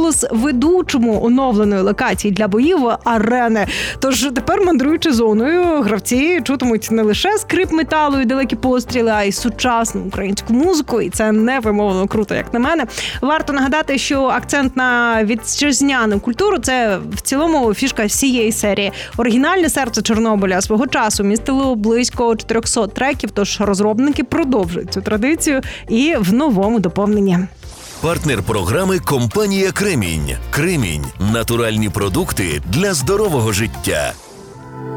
голос-ведучому оновленої локації для боїв арени. Тож тепер, мандруючи зоною, гравці чутимуть не лише скрип металу і далекі постріли, а й сучасну українську музику. І це невимовно круто, як на мене. Варто нагадати, що акцент на вітчизняну культуру – це в цілому фішка всієї серії. Оригінальне серце Чорнобиля свого часу містило близько 400 треків, тож розробники продовжують цю традицію і в новому доповненні. Партнер програми – компанія «Кремінь». «Кремінь» – натуральні продукти для здорового життя.